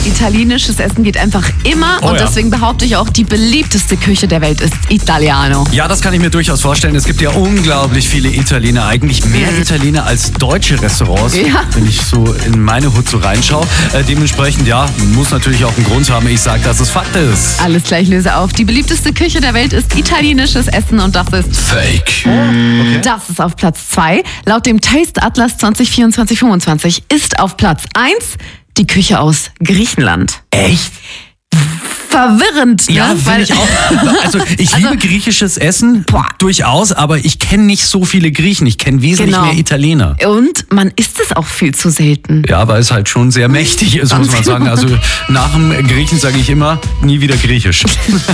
Italienisches Essen geht einfach immer und deswegen behaupte ich auch, die beliebteste Küche der Welt ist Italiano. Ja, das kann ich mir durchaus vorstellen. Es gibt ja unglaublich viele Italiener, eigentlich mehr Italiener als deutsche Restaurants, wenn ich so in meine Hut so reinschaue. Dementsprechend, ja, muss natürlich auch einen Grund haben. Ich sage, dass es Fakt ist. Alles gleich, löse auf. Die beliebteste Küche der Welt ist italienisches Essen und das ist Fake. Das ist auf Platz 2. Laut dem Taste Atlas 2024-25 ist auf Platz 1 die Küche aus Griechenland. Echt? Verwirrend, ne? Ja, finde ich auch. Also ich liebe griechisches Essen, durchaus, aber ich kenne nicht so viele Griechen. Ich kenne wesentlich mehr Italiener. Und man isst es auch viel zu selten. Ja, weil es halt schon sehr mächtig ist, muss man sagen. Also nach dem Griechen sage ich immer, nie wieder Griechisch.